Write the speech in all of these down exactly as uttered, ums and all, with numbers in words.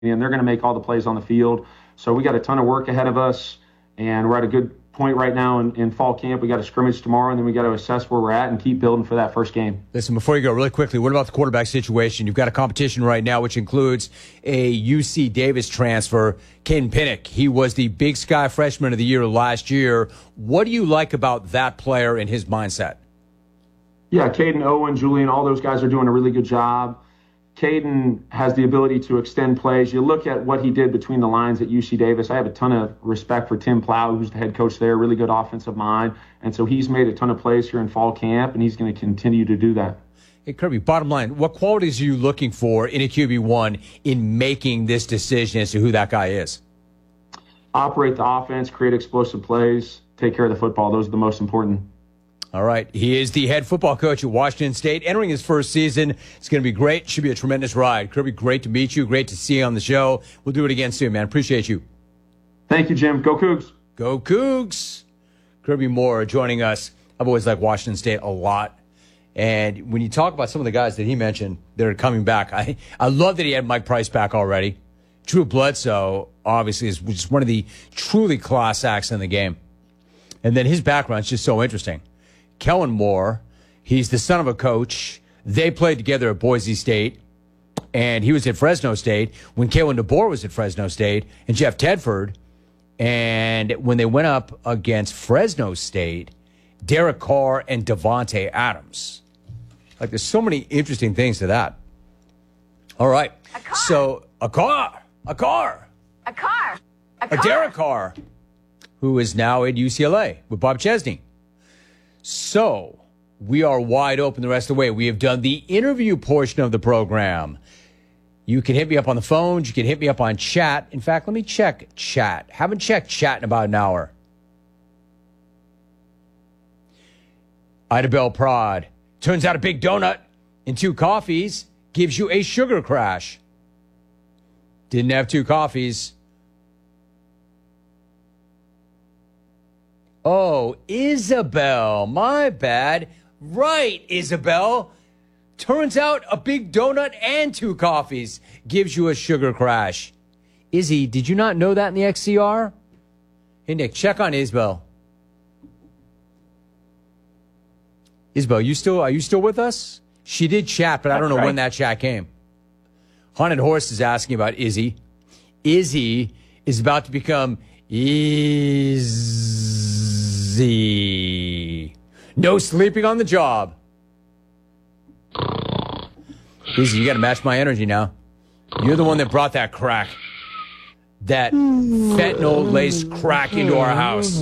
and they're going to make all the plays on the field. So we got a ton of work ahead of us, and we're at a good point right now in, in fall camp. We got a scrimmage tomorrow, and then we got to assess where we're at and keep building for that first game. Listen, before you go, really quickly, what about the quarterback situation? You've got a competition right now, which includes a U C Davis transfer, Caden Pinnock. He was the Big Sky Freshman of the Year last year. What do you like about that player and his mindset? Yeah, Caden, Owen, Julian, all those guys are doing a really good job. Caden has the ability to extend plays. You look at what he did between the lines at U C Davis. I have a ton of respect for Tim Plow, who's the head coach there, really good offensive mind. And so he's made a ton of plays here in fall camp, and he's going to continue to do that. Hey, Kirby, bottom line, what qualities are you looking for in a Q B one in making this decision as to who that guy is? Operate the offense, create explosive plays, take care of the football. Those are the most important. All right. He is the head football coach at Washington State, entering his first season. It's going to be great. Should be a tremendous ride. Kirby, great to meet you. Great to see you on the show. We'll do it again soon, man. Appreciate you. Thank you, Jim. Go Cougs. Go Cougs. Kirby Moore joining us. I've always liked Washington State a lot. And when you talk about some of the guys that he mentioned that are coming back, I, I love that he had Mike Price back already. Drew Bledsoe, obviously, is just one of the truly class acts in the game. And then his background is just so interesting. Kellen Moore, he's the son of a coach. They played together at Boise State, and he was at Fresno State when Kalen DeBoer was at Fresno State, and Jeff Tedford. And when they went up against Fresno State, Derek Carr and Devontae Adams. Like, there's so many interesting things to that. All right. A car. So, a car. A car. A car. A car. A Derek Carr, who is now at U C L A with Bob Chesney. So, we are wide open the rest of the way. We have done the interview portion of the program. You can hit me up on the phones. You can hit me up on chat. In fact, let me check chat. Haven't checked chat in about an hour. Ida Bell Prod. Turns out a big donut and two coffees gives you a sugar crash. Didn't have two coffees. Oh, Isabel. My bad. Right, Isabel. Turns out a big donut and two coffees gives you a sugar crash. Izzy, did you not know that in the X C R? Hey, Nick, check on Isabel. Isabel, you still, are you still with us? She did chat, but I don't know right. when that chat came. Haunted Horse is asking about Izzy. Izzy is about to become Izzy. No sleeping on the job. Izzy, you got to match my energy now. You're the one that brought that crack. That fentanyl-laced crack into our house.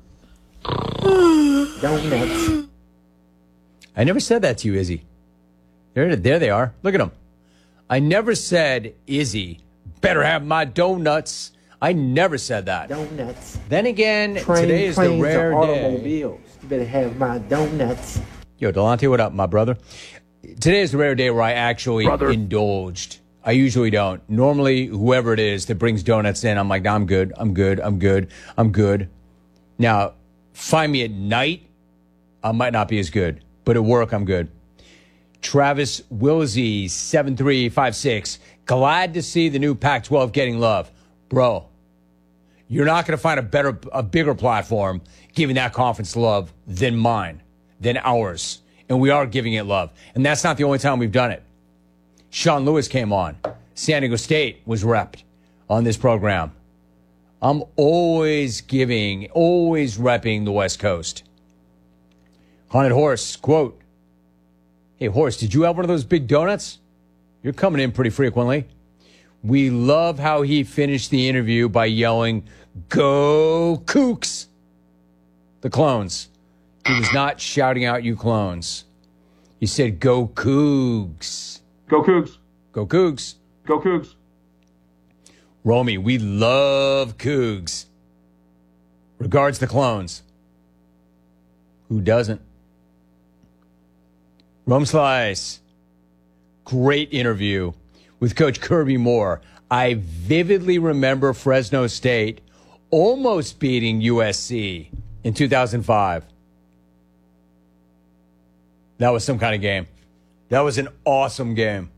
Donuts. I never said that to you, Izzy. There, there they are. Look at them. I never said, Izzy, better have my donuts. I never said that. Donuts. Then again, Train, today is the planes, rare or day. automobiles. You better have my donuts. Yo, Delonte, what up, my brother? Today is the rare day where I actually Brother. indulged. I usually don't. Normally, whoever it is that brings donuts in, I'm like, nah, I'm good, I'm good, I'm good, I'm good. Now, find me at night, I might not be as good. But at work, I'm good. Travis Wilsey, seven three five six. Glad to see the new Pac twelve getting love. Bro, you're not going to find a better, a bigger platform giving that conference love than mine, than ours. And we are giving it love. And that's not the only time we've done it. Sean Lewis came on. San Diego State was repped on this program. I'm always giving, always repping the West Coast. Haunted Horse, quote, hey, Horse, did you have one of those big donuts? You're coming in pretty frequently. We love how he finished the interview by yelling, go Kooks, the clones. He was not shouting out you clones. He said, go Cougs. Go Cougs. Go Cougs. Go Cougs. Romy, we love Cougs. Regards the clones. Who doesn't? Rome Slice. Great interview with Coach Kirby Moore. I vividly remember Fresno State almost beating U S C in two thousand five. That was some kind of game. That was an awesome game.